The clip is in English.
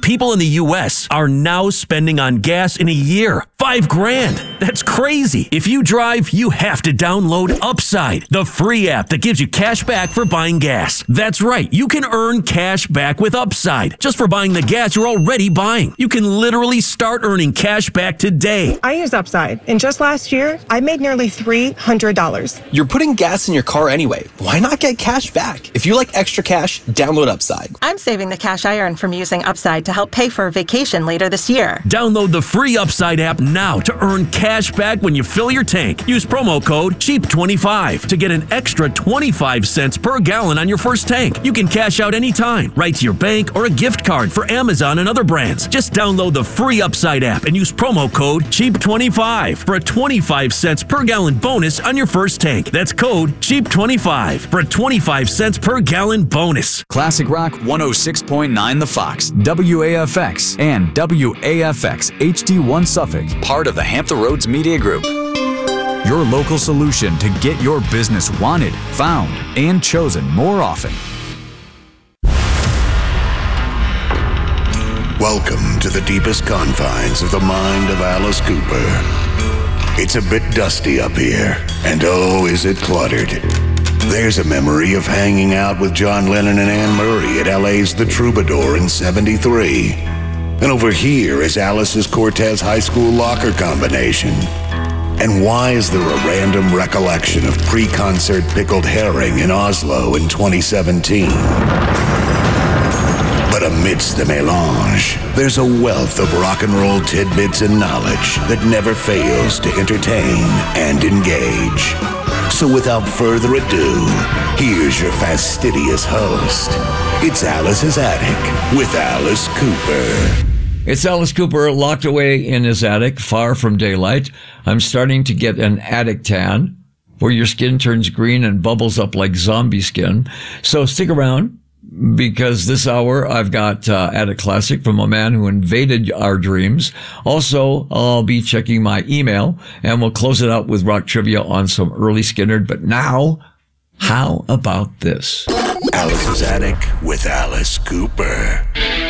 people in the U.S. are now spending on gas in a year. $5,000. That's crazy. If you drive, you have to download Upside, the free app that gives you cash back for buying gas. That's right. You can earn cash back with Upside just for buying the gas you're already buying. You can literally start earning cash back today. I use Upside, and just last year, I made nearly $300. You're putting gas in your car anyway. Why not get cash back? If you like extra cash, download Upside. I'm saving the cash I earn from using Upside to help pay for a vacation later this year. Download the free Upside app now to earn cash back when you fill your tank. Use promo code CHEAP25 to get an extra 25 cents per gallon on your first tank. You can cash out anytime, right to your bank or a gift card for Amazon and other brands. Just download the free Upside app and use promo code CHEAP25 for a 25 cents per gallon bonus on your first tank. That's code CHEAP25 for a 25 cents per gallon bonus. Classic Rock 106.9 The Fox, WAFX, and WAFX HD1 Suffolk, part of the Hampton Roads Media Group. Your local solution to get your business wanted, found, and chosen more often. Welcome to the deepest confines of the mind of Alice Cooper. It's a bit dusty up here, and oh, is it cluttered. There's a memory of hanging out with John Lennon and Anne Murray at LA's The Troubadour in '73. And over here is Alice's Cortez High School locker combination. And why is there a random recollection of pre-concert pickled herring in Oslo in 2017? But amidst the melange, there's a wealth of rock and roll tidbits and knowledge that never fails to entertain and engage. So without further ado, here's your fastidious host. It's Alice's Attic with Alice Cooper. It's Alice Cooper locked away in his attic, far from daylight. I'm starting to get an attic tan, where your skin turns green and bubbles up like zombie skin. So stick around, because this hour I've got Attic Classic from a man who invaded our dreams. Also, I'll be checking my email, and we'll close it out with rock trivia on some early Skinnerd. But now, how about this? Alice's Attic with Alice Cooper.